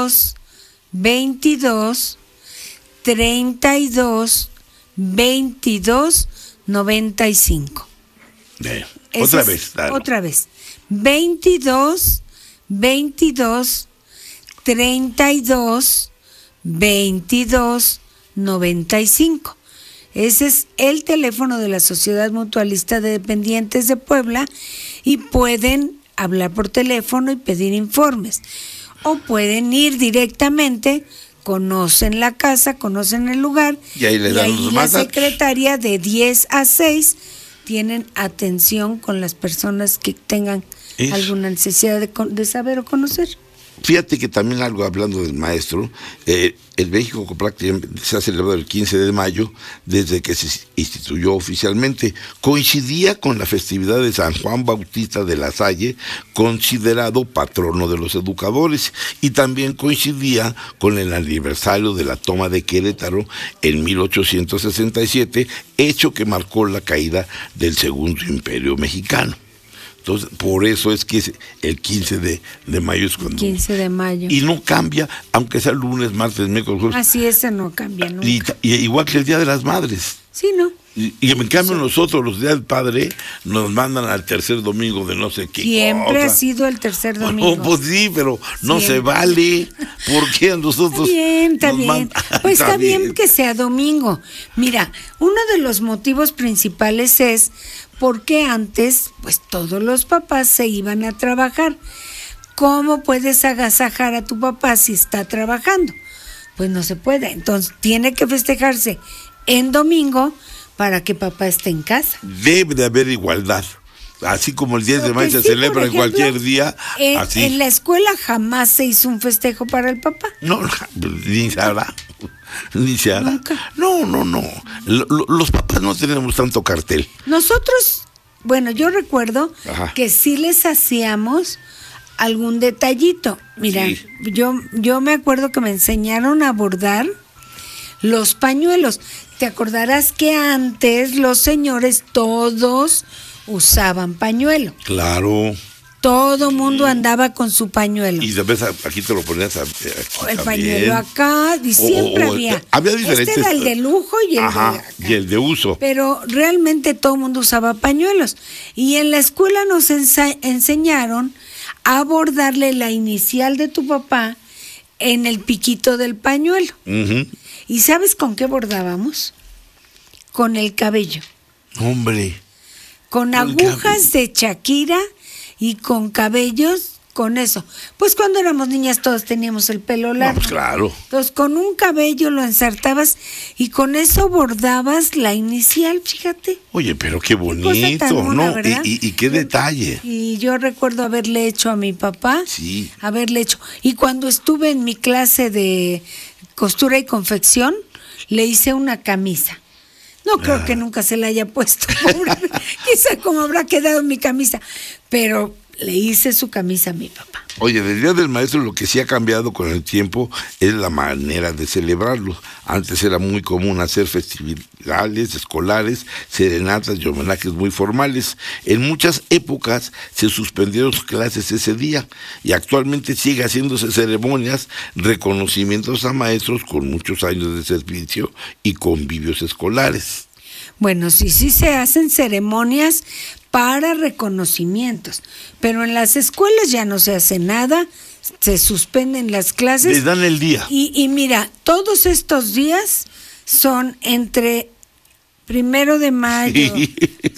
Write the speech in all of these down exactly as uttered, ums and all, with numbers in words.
veintidós, veintidós, treinta y dos, veintidós, noventa y cinco. Eh, otra es, vez, claro. Otra vez. veintidós, veintidós, treinta y dos, veintidós, noventa y cinco. Ese es el teléfono de la Sociedad Mutualista de Dependientes de Puebla y pueden hablar por teléfono y pedir informes. O pueden ir directamente, conocen la casa, conocen el lugar y ahí, le y dan ahí los la más secretaria de diez a seis tienen atención con las personas que tengan Eso. alguna necesidad de, de saber o conocer. Fíjate que también algo hablando del maestro, eh, el México prácticamente se ha celebrado el quince de mayo desde que se instituyó oficialmente. Coincidía con la festividad de San Juan Bautista de la Salle, considerado patrono de los educadores, y también coincidía con el aniversario de la toma de Querétaro en mil ochocientos sesenta y siete, hecho que marcó la caída del Segundo Imperio Mexicano. Entonces, por eso es que el quince de mayo es cuando... quince de mayo. Y no cambia, aunque sea lunes, martes, miércoles, jueves. Así ese no cambia nunca. Y, y igual que el Día de las Madres. Sí, ¿no? Y, y en cambio sí. Nosotros, los días del padre, nos mandan al tercer domingo de no sé qué Siempre cosa. ha sido el tercer domingo. No, pues sí, pero no Siempre. se vale. ¿Por qué a nosotros? Está bien, está bien. Mandan? Pues está, está bien. bien que sea domingo. Mira, uno de los motivos principales es porque antes, pues todos los papás se iban a trabajar. ¿Cómo puedes agasajar a tu papá si está trabajando? Pues no se puede. Entonces, tiene que festejarse en domingo para que papá esté en casa. Debe de haber igualdad. Así como el diez de mayo se sí, celebra ejemplo, en cualquier día. En, así. en la escuela jamás se hizo un festejo para el papá. No, ni se hará. Ni se hará. Nunca. No, no, no. L- los papás no tenemos tanto cartel. Nosotros, bueno, yo recuerdo Ajá. que sí les hacíamos algún detallito. Mira, sí. yo, yo me acuerdo que me enseñaron a bordar los pañuelos. Te acordarás que antes los señores todos usaban pañuelo. Claro. Todo mundo andaba con su pañuelo. Y de vez aquí te lo ponías a, aquí el también. Pañuelo acá, y siempre o, o, había. Había diferentes. Este era el de lujo y el Ajá, de acá. Y el de uso. Pero realmente todo el mundo usaba pañuelos. Y en la escuela nos ensa- enseñaron a bordarle la inicial de tu papá en el piquito del pañuelo. Uh-huh. ¿Y sabes con qué bordábamos? Con el cabello. Hombre. Con agujas de Shakira y con cabellos, con eso. Pues cuando éramos niñas todos teníamos el pelo largo. No, pues claro. Entonces con un cabello lo ensartabas y con eso bordabas la inicial, fíjate. Oye, pero qué bonito, qué mona, ¿no? Y, y, y qué detalle. Y yo recuerdo haberle hecho a mi papá. Sí. Haberle hecho. Y cuando estuve en mi clase de costura y confección, le hice una camisa. No creo ah. que nunca se la haya puesto, pobre. Quizá cómo habrá quedado mi camisa, pero le hice su camisa a mi papá. Oye, del Día del Maestro lo que sí ha cambiado con el tiempo es la manera de celebrarlo. Antes era muy común hacer festividades escolares, serenatas y homenajes muy formales. En muchas épocas se suspendieron clases ese día y actualmente sigue haciéndose ceremonias, reconocimientos a maestros con muchos años de servicio y convivios escolares. Bueno, sí, sí se hacen ceremonias para reconocimientos, pero en las escuelas ya no se hace nada, se suspenden las clases. Les dan el día. Y, y mira, todos estos días son entre primero de mayo, sí.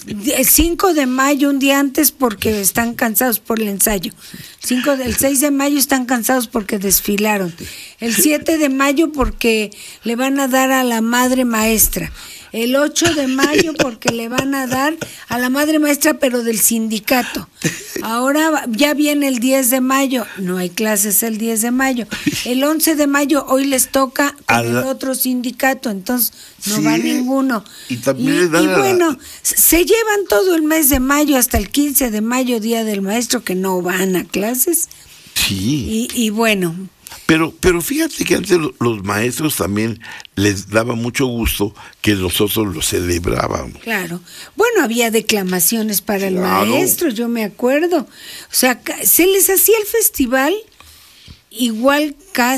cinco de mayo, un día antes porque están cansados por el ensayo. Cinco, el seis de mayo están cansados porque desfilaron. El siete de mayo porque le van a dar a la madre maestra. El ocho de mayo porque le van a dar a la madre maestra, pero del sindicato. Ahora ya viene el diez de mayo, no hay clases el diez de mayo. El once de mayo hoy les toca con la... el otro sindicato, entonces no sí. va ninguno. Y, también y, les dan y la... bueno, se llevan todo el mes de mayo hasta el quince de mayo, Día del Maestro, que no van a clases. Sí. Y, y bueno... Pero, pero fíjate que antes los maestros también les daba mucho gusto que nosotros lo celebrábamos. Claro. Bueno, había declamaciones para el claro. maestro, yo me acuerdo. O sea, se les hacía el festival igual casi.